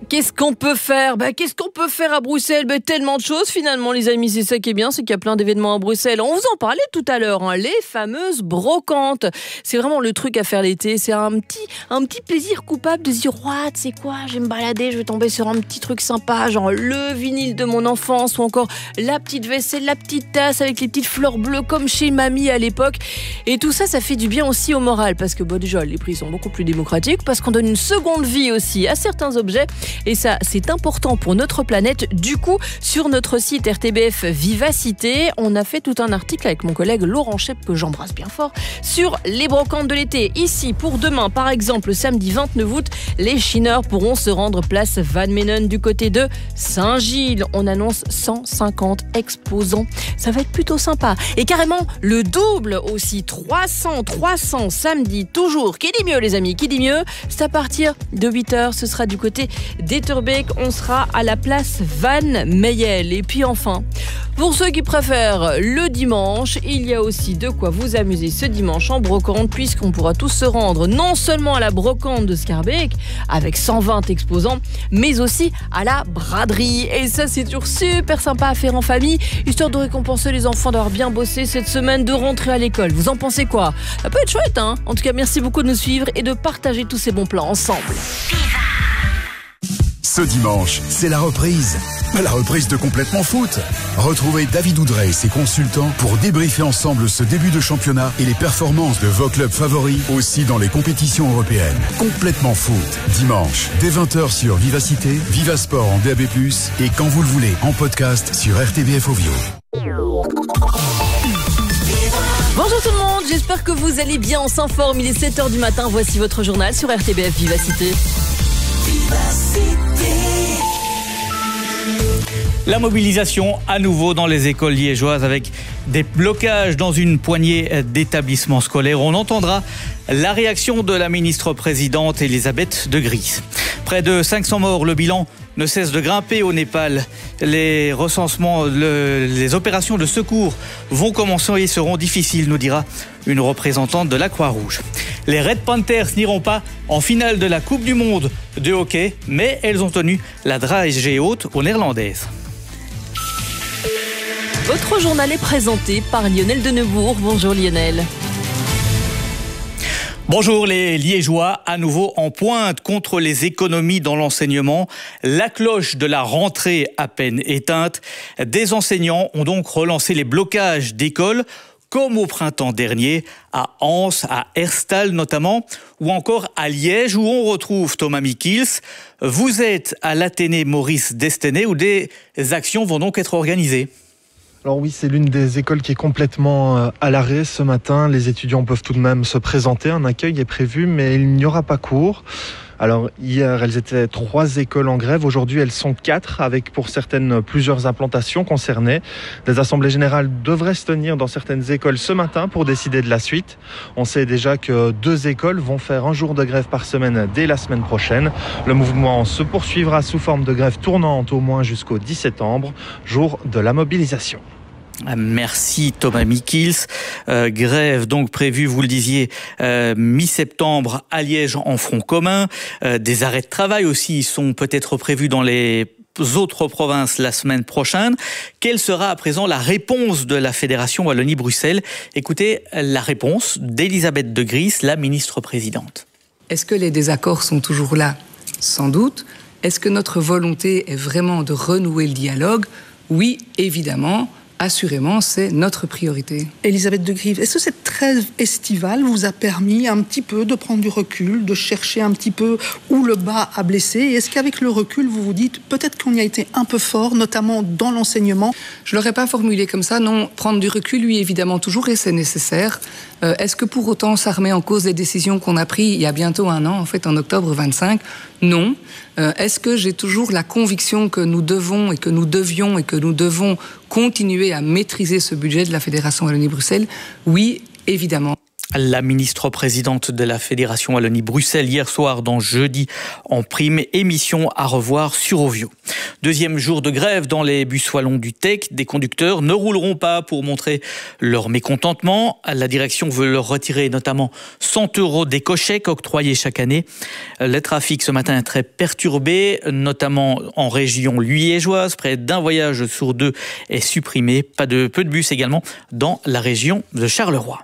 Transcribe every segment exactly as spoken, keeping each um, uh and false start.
Qu'est-ce qu'on peut faire bah, Qu'est-ce qu'on peut faire à Bruxelles bah, Tellement de choses finalement, les amis. C'est ça qui est bien, c'est qu'il y a plein d'événements à Bruxelles. On vous en parlait tout à l'heure, hein, les fameuses brocantes. C'est vraiment le truc à faire l'été. C'est un petit, un petit plaisir coupable de se dire what, c'est quoi, je vais me balader, je vais tomber sur un petit truc sympa, genre le vinyle de mon enfance ou encore la petite vaisselle, la petite tasse avec les petites fleurs bleues comme chez mamie à l'époque. Et tout ça, ça fait du bien aussi au moral parce que bon, déjà, les prix sont beaucoup plus démocratiques, parce qu'on donne une seconde vie aussi à certains objets. Et ça, c'est important pour notre planète. Du coup, sur notre site R T B F Vivacité, on a fait tout un article avec mon collègue Laurent Chep, que j'embrasse bien fort, sur les brocantes de l'été. Ici, pour demain, par exemple, le samedi vingt-neuf août, les chineurs pourront se rendre place Van Menen du côté de Saint-Gilles. On annonce cent cinquante exposants. Ça va être plutôt sympa. Et carrément, le double aussi. trois cents, trois cents samedi, toujours. Qui dit mieux, les amis? Qui dit mieux? C'est à partir de huit heures. Ce sera du côté d'Etterbeek, on sera à la place Van Meyel. Et puis enfin, pour ceux qui préfèrent le dimanche, il y a aussi de quoi vous amuser ce dimanche en brocante, puisqu'on pourra tous se rendre non seulement à la brocante de Schaerbeek avec cent vingt exposants, mais aussi à la braderie. Et ça, c'est toujours super sympa à faire en famille, histoire de récompenser les enfants d'avoir bien bossé cette semaine de rentrée à l'école. Vous en pensez quoi? Ça peut être chouette, hein? En tout cas, merci beaucoup de nous suivre et de partager tous ces bons plans ensemble. Ce dimanche, c'est la reprise. La reprise de Complètement Foot. Retrouvez David Oudrey et ses consultants pour débriefer ensemble ce début de championnat et les performances de vos clubs favoris aussi dans les compétitions européennes. Complètement Foot. Dimanche, dès vingt heures sur Vivacité, Vivasport en D A B plus, et quand vous le voulez, en podcast sur R T B F Ovio. Bonjour tout le monde, j'espère que vous allez bien, on s'informe, il est sept heures du matin, voici votre journal sur R T B F Vivacité. La mobilisation à nouveau dans les écoles liégeoises avec des blocages dans une poignée d'établissements scolaires. On entendra la réaction de la ministre présidente Elisabeth de Gries. Près de cinq cents morts, le bilan ne cesse de grimper au Népal. Les recensements, le, les opérations de secours vont commencer et seront difficiles, nous dira une représentante de la Croix-Rouge. Les Red Panthers n'iront pas en finale de la Coupe du Monde de hockey, mais elles ont tenu la dragée haute aux Néerlandaises. Votre journal est présenté par Lionel Denebourg. Bonjour Lionel. Bonjour les Liégeois, à nouveau en pointe contre les économies dans l'enseignement. La cloche de la rentrée à peine éteinte. Des enseignants ont donc relancé les blocages d'écoles, comme au printemps dernier, à Anse, à Herstal notamment, ou encore à Liège, où on retrouve Thomas Mikils. Vous êtes à l'Athénée Maurice Destenay, où des actions vont donc être organisées. Alors oui, c'est l'une des écoles qui est complètement à l'arrêt ce matin. Les étudiants peuvent tout de même se présenter. Un accueil est prévu, mais il n'y aura pas cours. Alors hier, elles étaient trois écoles en grève. Aujourd'hui, elles sont quatre, avec pour certaines plusieurs implantations concernées. Des assemblées générales devraient se tenir dans certaines écoles ce matin pour décider de la suite. On sait déjà que deux écoles vont faire un jour de grève par semaine dès la semaine prochaine. Le mouvement se poursuivra sous forme de grève tournante au moins jusqu'au dix septembre, jour de la mobilisation. Merci Thomas Mikils. Euh, grève donc prévue, vous le disiez, euh, mi-septembre à Liège en front commun. Euh, des arrêts de travail aussi sont peut-être prévus dans les autres provinces la semaine prochaine. Quelle sera à présent la réponse de la Fédération Wallonie-Bruxelles? Écoutez la réponse d'Elisabeth de Gries, la ministre présidente. Est-ce que les désaccords sont toujours là? Sans doute. Est-ce que notre volonté est vraiment de renouer le dialogue? Oui, évidemment. Assurément, c'est notre priorité. Elisabeth de Gries, est-ce que cette trêve estivale vous a permis un petit peu de prendre du recul, de chercher un petit peu où le bas a blessé? Et est-ce qu'avec le recul, vous vous dites peut-être qu'on y a été un peu fort, notamment dans l'enseignement? Je ne l'aurais pas formulé comme ça. Non, prendre du recul, oui, évidemment, toujours, et c'est nécessaire. Euh, est-ce que pour autant, ça remet en cause les décisions qu'on a prises il y a bientôt un an, en fait, en octobre vingt-cinq? Non. Euh, est-ce que j'ai toujours la conviction que nous devons et que nous devions et que nous devons continuer à maîtriser ce budget de la Fédération Wallonie-Bruxelles? Oui, évidemment. La ministre-présidente de la Fédération Wallonie-Bruxelles hier soir dans Jeudi en prime, émission à revoir sur Ovio. Deuxième jour de grève dans les bus wallons du T E C. Des conducteurs ne rouleront pas pour montrer leur mécontentement. La direction veut leur retirer notamment cent euros d'éco-chèques octroyés chaque année. Le trafic ce matin est très perturbé, notamment en région liégeoise. Près d'un voyage sur deux est supprimé. Pas de, peu de bus également dans la région de Charleroi.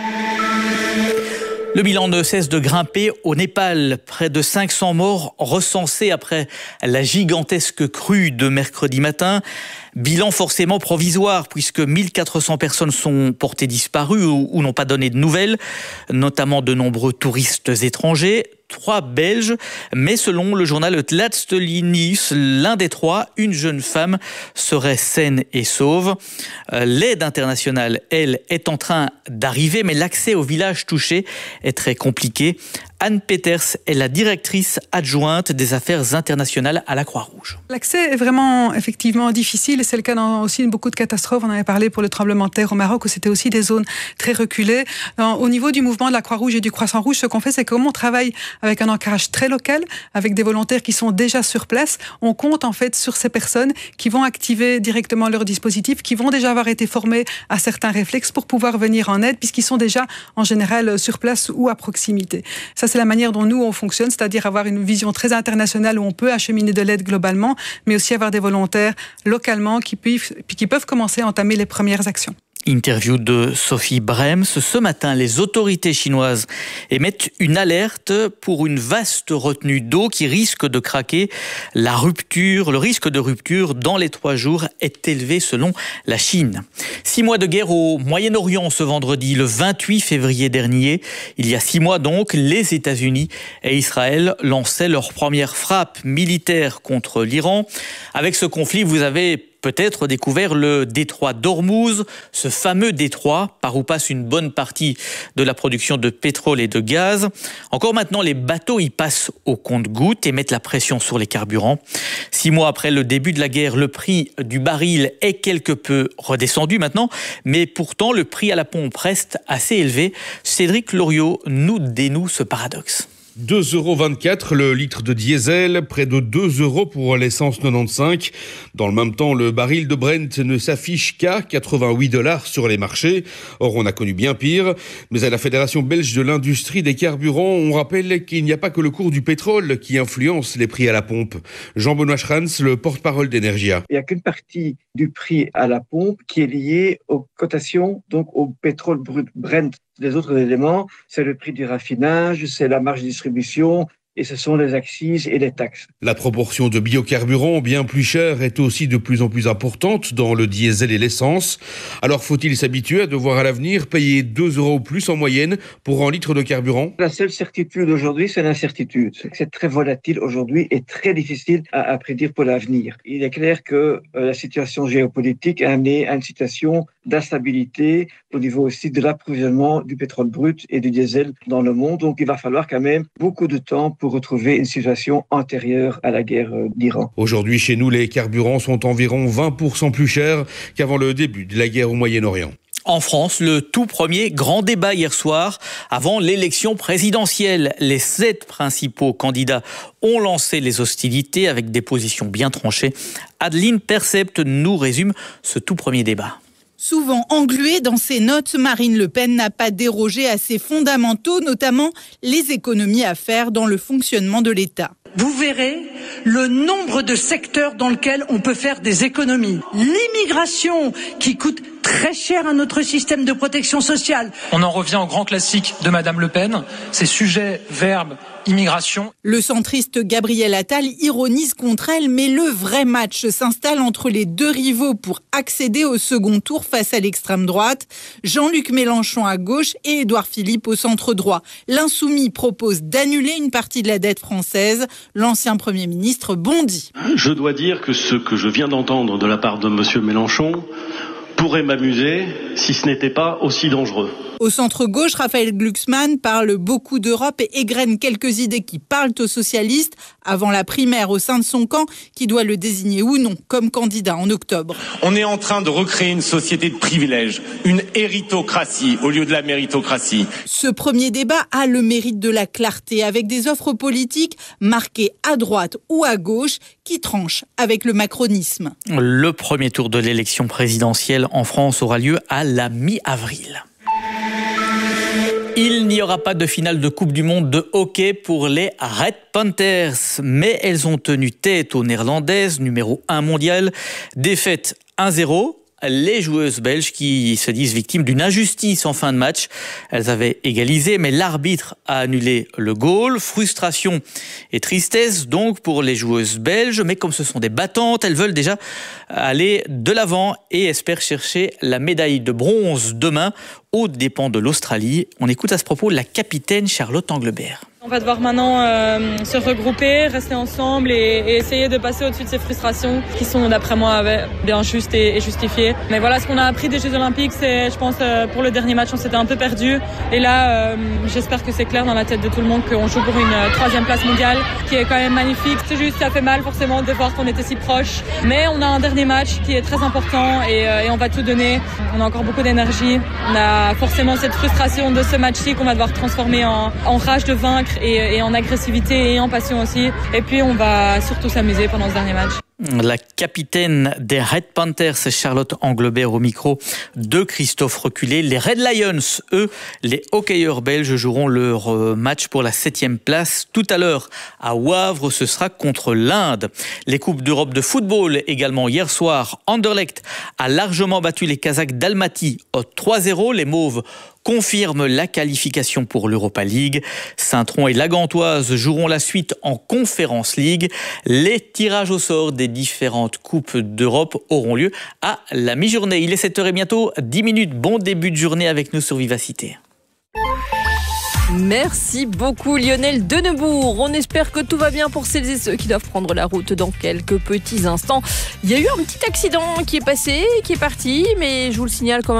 Le bilan ne cesse de grimper au Népal. Près de cinq cents morts recensés après la gigantesque crue de mercredi matin. Bilan forcément provisoire puisque mille quatre cents personnes sont portées disparues ou, ou n'ont pas donné de nouvelles, notamment de nombreux touristes étrangers. Trois Belges, mais selon le journal Tlatstelinius, l'un des trois, une jeune femme, serait saine et sauve. L'aide internationale, elle, est en train d'arriver, mais l'accès au village touché est très compliqué. Anne Peters est la directrice adjointe des affaires internationales à la Croix-Rouge. L'accès est vraiment effectivement difficile et c'est le cas dans aussi beaucoup de catastrophes. On avait parlé pour le tremblement de terre au Maroc où c'était aussi des zones très reculées. Au niveau du mouvement de la Croix-Rouge et du Croissant-Rouge, ce qu'on fait, c'est qu'on travaille avec un ancrage très local, avec des volontaires qui sont déjà sur place. On compte en fait sur ces personnes qui vont activer directement leur dispositif, qui vont déjà avoir été formés à certains réflexes pour pouvoir venir en aide puisqu'ils sont déjà en général sur place ou à proximité. Ça, c'est la manière dont nous, on fonctionne, c'est-à-dire avoir une vision très internationale où on peut acheminer de l'aide globalement, mais aussi avoir des volontaires localement qui peuvent, qui peuvent commencer à entamer les premières actions. Interview de Sophie Brems. Ce matin, les autorités chinoises émettent une alerte pour une vaste retenue d'eau qui risque de craquer. La rupture, le risque de rupture dans les trois jours est élevé selon la Chine. Six mois de guerre au Moyen-Orient ce vendredi, le vingt-huit février dernier. Il y a six mois donc, les États-Unis et Israël lançaient leur première frappe militaire contre l'Iran. Avec ce conflit, vous avez peut-être découvert le détroit d'Ormuz, ce fameux détroit par où passe une bonne partie de la production de pétrole et de gaz. Encore maintenant, les bateaux y passent au compte-gouttes et mettent la pression sur les carburants. Six mois après le début de la guerre, le prix du baril est quelque peu redescendu maintenant, mais pourtant le prix à la pompe reste assez élevé. Cédric Loriot nous dénoue ce paradoxe. deux euros vingt-quatre le litre de diesel, près de deux euros pour l'essence quatre-vingt-quinze. Dans le même temps, le baril de Brent ne s'affiche qu'à quatre-vingt-huit dollars sur les marchés. Or, on a connu bien pire. Mais à la Fédération belge de l'industrie des carburants, on rappelle qu'il n'y a pas que le cours du pétrole qui influence les prix à la pompe. Jean-Benoît Schranz, le porte-parole d'Energia. Il n'y a qu'une partie du prix à la pompe qui est liée aux cotations, donc au pétrole brut Brent. Les autres éléments, c'est le prix du raffinage, c'est la marge de distribution et ce sont les accises et les taxes. La proportion de biocarburants bien plus chers est aussi de plus en plus importante dans le diesel et l'essence. Alors faut-il s'habituer à devoir à l'avenir payer deux euros plus en moyenne pour un litre de carburant ? La seule certitude aujourd'hui, c'est l'incertitude. C'est très volatile aujourd'hui et très difficile à, à prédire pour l'avenir. Il est clair que euh, la situation géopolitique a amené à une situation d'instabilité au niveau aussi de l'approvisionnement du pétrole brut et du diesel dans le monde. Donc il va falloir quand même beaucoup de temps pour retrouver une situation antérieure à la guerre d'Iran. Aujourd'hui, chez nous, les carburants sont environ vingt pour cent plus chers qu'avant le début de la guerre au Moyen-Orient. En France, le tout premier grand débat hier soir avant l'élection présidentielle. Les sept principaux candidats ont lancé les hostilités avec des positions bien tranchées. Adeline Percept nous résume ce tout premier débat. Souvent engluée dans ses notes, Marine Le Pen n'a pas dérogé à ses fondamentaux, notamment les économies à faire dans le fonctionnement de l'État. Vous verrez le nombre de secteurs dans lesquels on peut faire des économies. L'immigration qui coûte très cher à notre système de protection sociale. On en revient au grand classique de Madame Le Pen, c'est sujet, verbe, immigration. Le centriste Gabriel Attal ironise contre elle, mais le vrai match s'installe entre les deux rivaux pour accéder au second tour face à l'extrême droite. Jean-Luc Mélenchon à gauche et Édouard Philippe au centre droit. L'insoumis propose d'annuler une partie de la dette française. L'ancien Premier ministre bondit. Je dois dire que ce que je viens d'entendre de la part de M. Mélenchon pourrais m'amuser si ce n'était pas aussi dangereux. Au centre-gauche, Raphaël Glucksmann parle beaucoup d'Europe et égrène quelques idées qui parlent aux socialistes avant la primaire au sein de son camp qui doit le désigner ou non comme candidat en octobre. On est en train de recréer une société de privilèges, une héritocratie au lieu de la méritocratie. Ce premier débat a le mérite de la clarté avec des offres politiques marquées à droite ou à gauche qui tranchent avec le macronisme. Le premier tour de l'élection présidentielle en France aura lieu à la mi-avril. Il n'y aura pas de finale de Coupe du Monde de hockey pour les Red Panthers, mais elles ont tenu tête aux Néerlandaises, numéro un mondial. Défaite un zéro. Les joueuses belges qui se disent victimes d'une injustice en fin de match. Elles avaient égalisé, mais l'arbitre a annulé le goal. Frustration et tristesse donc pour les joueuses belges, mais comme ce sont des battantes, elles veulent déjà aller de l'avant et espèrent chercher la médaille de bronze demain aux dépens de l'Australie. On écoute à ce propos la capitaine Charlotte Anglebert. On va devoir maintenant euh, se regrouper, rester ensemble et, et essayer de passer au-dessus de ces frustrations qui sont d'après moi bien justes et, et justifiées. Mais voilà, ce qu'on a appris des Jeux Olympiques, c'est, je pense, euh, pour le dernier match, on s'était un peu perdu. Et là, euh, j'espère que c'est clair dans la tête de tout le monde qu'on joue pour une euh, troisième place mondiale, qui est quand même magnifique. C'est juste, ça fait mal forcément de voir qu'on était si proche. Mais on a un dernier match qui est très important et, euh, et on va tout donner. On a encore beaucoup d'énergie. On a forcément cette frustration de ce match-ci qu'on va devoir transformer en, en rage de vaincre. Et, et en agressivité et en passion aussi. Et puis on va surtout s'amuser pendant ce dernier match. La capitaine des Red Panthers, Charlotte Anglebert, au micro de Christophe Reculé. Les Red Lions, eux, les hockeyeurs belges, joueront leur match pour la septième place tout à l'heure. À Wavre, ce sera contre l'Inde. Les Coupes d'Europe de football également hier soir. Anderlecht a largement battu les Kazakhs d'Almaty au trois zéro. Les Mauves confirment la qualification pour l'Europa League. Saint-Tron et la Gantoise joueront la suite en Conference League. Les tirages au sort des différentes Coupes d'Europe auront lieu à la mi-journée. Il est sept heures et bientôt dix minutes. Bon début de journée avec nous sur Vivacité. Merci beaucoup Lionel Denebourg. On espère que tout va bien pour celles et ceux qui doivent prendre la route dans quelques petits instants. Il y a eu un petit accident qui est passé, qui est parti, mais je vous le signale quand même.